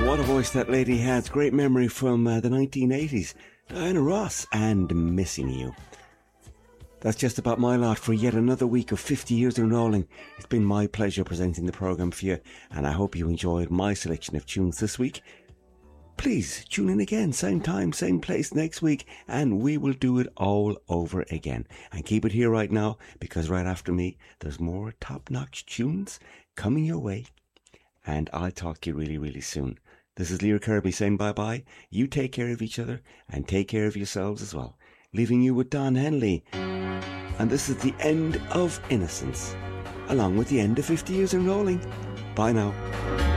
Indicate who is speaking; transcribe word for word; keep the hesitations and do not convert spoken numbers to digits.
Speaker 1: What a voice that lady has. Great memory from uh, the nineteen eighties. Diana Ross and Missing You. That's just about my lot for yet another week of fifty years in rolling. It's been my pleasure presenting the programme for you, and I hope you enjoyed my selection of tunes this week. Please tune in again, same time, same place next week, and we will do it all over again. And keep it here right now, because right after me, there's more top-notch tunes coming your way. And I'll talk to you really, really soon. This is Lear Kirby saying bye-bye. You take care of each other and take care of yourselves as well. Leaving you with Don Henley. And this is the end of Innocence, along with the end of fifty years in rolling. Bye now.